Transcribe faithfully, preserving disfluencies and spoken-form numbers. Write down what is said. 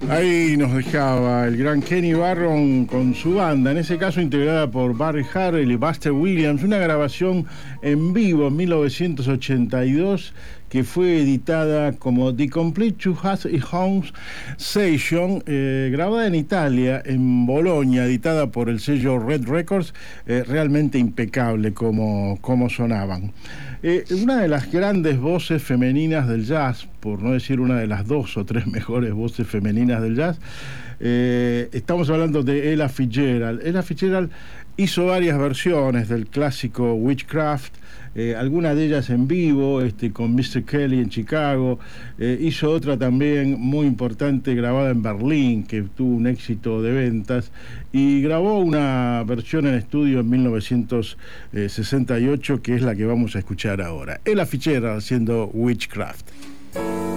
Ahí nos dejaba el gran Kenny Barron con su banda, en ese caso integrada por Barry Harrell y Buster Williams, una grabación en vivo en mil novecientos ochenta y dos que fue editada como The Complete Two Hats y Homes Session, eh, grabada en Italia, en Bolonia, editada por el sello Red Records, eh, realmente impecable como, como sonaban. Eh, una de las grandes voces femeninas del jazz, por no decir una de las dos o tres mejores voces femeninas del jazz, eh, estamos hablando de Ella Fitzgerald. Ella Fitzgerald hizo varias versiones del clásico Witchcraft, eh, algunas de ellas en vivo, este, con mister Kelly en Chicago. Eh, hizo otra también muy importante grabada en Berlín, que tuvo un éxito de ventas, y grabó una versión en estudio en mil novecientos sesenta y ocho, que es la que vamos a escuchar ahora. Ella Fitzgerald haciendo Witchcraft.